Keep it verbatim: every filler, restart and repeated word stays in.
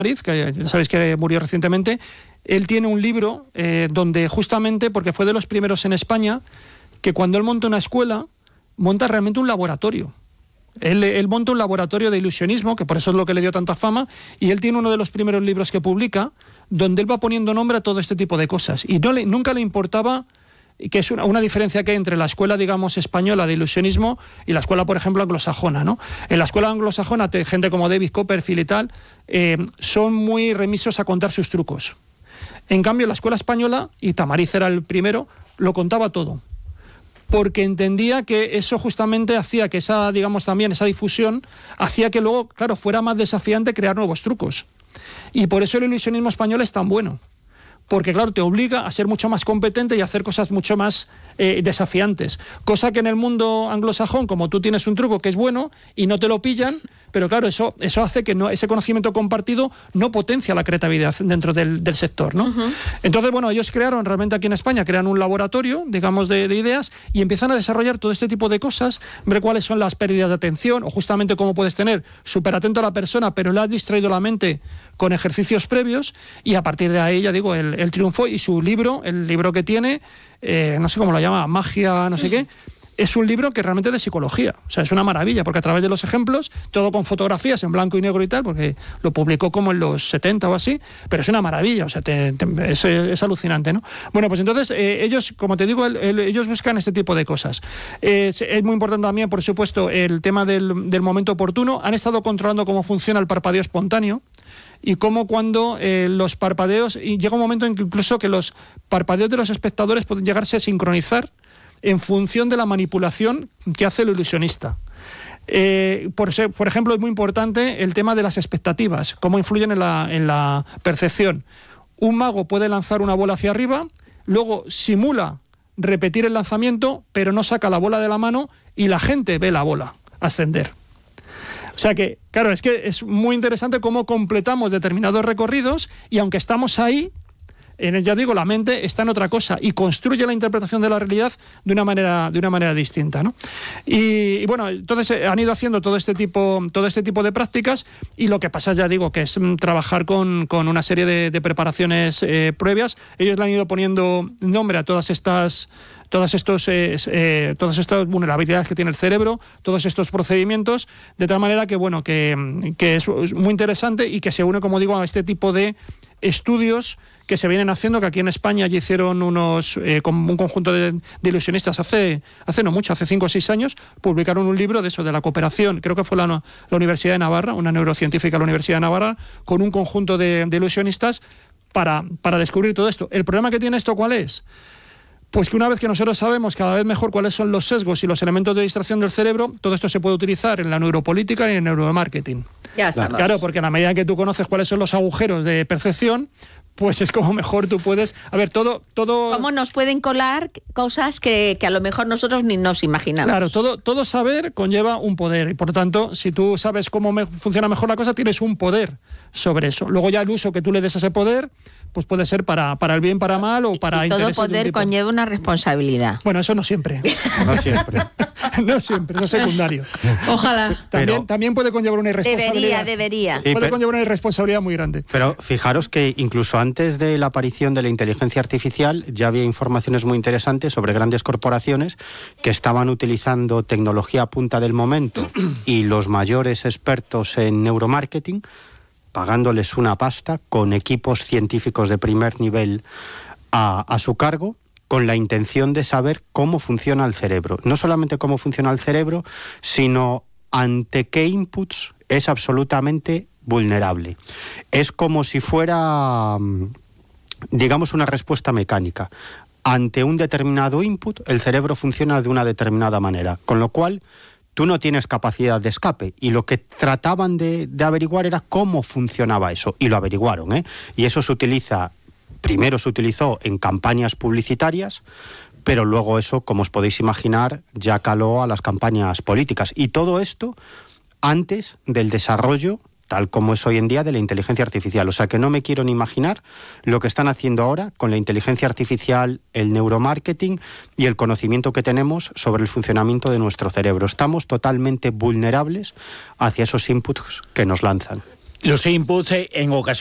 que ya sabéis que murió recientemente, él tiene un libro eh, donde justamente, porque fue de los primeros en España, que cuando él monta una escuela, monta realmente un laboratorio. Él, él monta un laboratorio de ilusionismo, que por eso es lo que le dio tanta fama, y él tiene uno de los primeros libros que publica, donde él va poniendo nombre a todo este tipo de cosas. Y no le, nunca le importaba, que es una, una diferencia que hay entre la escuela, digamos, española de ilusionismo y la escuela, por ejemplo, anglosajona, ¿no? En la escuela anglosajona, gente como David Copperfield y tal, eh, son muy remisos a contar sus trucos. En cambio, la escuela española, y Tamariz era el primero, lo contaba todo, porque entendía que eso justamente hacía que esa, digamos también, esa difusión, hacía que luego, claro, fuera más desafiante crear nuevos trucos. Y por eso el ilusionismo español es tan bueno, porque claro, te obliga a ser mucho más competente y a hacer cosas mucho más eh, desafiantes. Cosa que en el mundo anglosajón, como tú tienes un truco que es bueno y no te lo pillan, pero claro, eso, eso hace que no, ese conocimiento compartido no potencia la creatividad dentro del, del sector, ¿no? Uh-huh. Entonces, bueno, ellos crearon realmente aquí en España, crean un laboratorio, digamos, de, de ideas y empiezan a desarrollar todo este tipo de cosas, ver cuáles son las pérdidas de atención o justamente cómo puedes tener súper atento a la persona, pero le has distraído la mente con ejercicios previos y a partir de ahí, ya digo, el, el triunfo y su libro, el libro que tiene, eh, no sé cómo lo llama, magia, no sé qué, es un libro que realmente es de psicología, o sea, es una maravilla, porque a través de los ejemplos, todo con fotografías en blanco y negro y tal, porque lo publicó como en los setenta o así, pero es una maravilla, o sea, te, te, es, es alucinante, ¿no? Bueno, pues entonces, eh, ellos, como te digo, el, el, ellos buscan este tipo de cosas. Eh, es, es muy importante también, por supuesto, el tema del, del momento oportuno. Han estado controlando cómo funciona el parpadeo espontáneo, y cómo cuando eh, los parpadeos, y llega un momento en que incluso que los parpadeos de los espectadores pueden llegarse a sincronizar en función de la manipulación que hace el ilusionista. Eh, por, por ejemplo, es muy importante el tema de las expectativas, cómo influyen en la, en la percepción. Un mago puede lanzar una bola hacia arriba, luego simula repetir el lanzamiento, pero no saca la bola de la mano y la gente ve la bola ascender. O sea que, claro, es que es muy interesante cómo completamos determinados recorridos y aunque estamos ahí, en el, ya digo, la mente está en otra cosa y construye la interpretación de la realidad de una manera, de una manera distinta, ¿no? Y, y bueno, entonces han ido haciendo todo este tipo, todo este tipo de prácticas y lo que pasa, ya digo, que es mm, trabajar con, con una serie de, de preparaciones eh, previas. Ellos le han ido poniendo nombre a todas estas... Todas, estos, eh, eh, todas estas vulnerabilidades que tiene el cerebro, todos estos procedimientos, de tal manera que, bueno, que, que es muy interesante y que se une, como digo, a este tipo de estudios que se vienen haciendo, que aquí en España ya hicieron unos, eh, con un conjunto de, de ilusionistas hace, hace no mucho, hace cinco o seis años, publicaron un libro de eso, de la cooperación, creo que fue la, la Universidad de Navarra, una neurocientífica de la Universidad de Navarra, con un conjunto de, de ilusionistas para, para descubrir todo esto. ¿El problema que tiene esto cuál es? Pues que una vez que nosotros sabemos cada vez mejor cuáles son los sesgos y los elementos de distracción del cerebro, todo esto se puede utilizar en la neuropolítica y en el neuromarketing. Ya estamos. Claro, porque a la medida que tú conoces cuáles son los agujeros de percepción, pues es como mejor tú puedes... A ver, todo... todo ¿Cómo nos pueden colar cosas que, que a lo mejor nosotros ni nos imaginamos? Claro, todo, todo saber conlleva un poder y por lo tanto, si tú sabes cómo me funciona mejor la cosa, tienes un poder sobre eso. Luego ya el uso que tú le des a ese poder, pues puede ser para, para el bien, para mal o para y todo intereses poder de un tipo. Conlleva una responsabilidad. Bueno, eso no siempre. No siempre. No siempre, no secundario. Ojalá. También, Pero, también puede conllevar una irresponsabilidad. Debería, debería. Sí, puede pero, conllevar una irresponsabilidad muy grande. Pero fijaros que incluso antes de la aparición de la inteligencia artificial ya había informaciones muy interesantes sobre grandes corporaciones que estaban utilizando tecnología a punta del momento y los mayores expertos en neuromarketing pagándoles una pasta con equipos científicos de primer nivel a, a su cargo, con la intención de saber cómo funciona el cerebro. No solamente cómo funciona el cerebro, sino ante qué inputs es absolutamente vulnerable. Es como si fuera, digamos, una respuesta mecánica. Ante un determinado input, el cerebro funciona de una determinada manera, con lo cual tú no tienes capacidad de escape. Y lo que trataban de, de averiguar era cómo funcionaba eso. Y lo averiguaron, ¿eh? Y eso se utiliza, primero se utilizó en campañas publicitarias, pero luego eso, como os podéis imaginar, ya caló a las campañas políticas. Y todo esto antes del desarrollo, tal como es hoy en día, de la inteligencia artificial. O sea que no me quiero ni imaginar lo que están haciendo ahora con la inteligencia artificial, el neuromarketing y el conocimiento que tenemos sobre el funcionamiento de nuestro cerebro. Estamos totalmente vulnerables hacia esos inputs que nos lanzan. Los inputs en ocasiones